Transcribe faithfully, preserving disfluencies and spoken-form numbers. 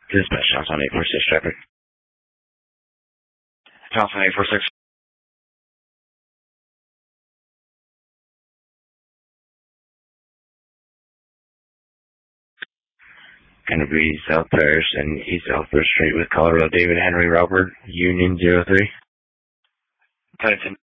Dispatch, Johnson eight four six traffic. Johnson eight four six. Gonna be South Paris and East South First Street with Colorado David Henry Robert, Union zero three. Pennington.